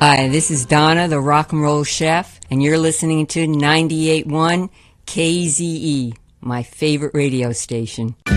Hi, this is Donna, the Rock and Roll Chef, and you're listening to 98.1 KZE, my favorite radio station.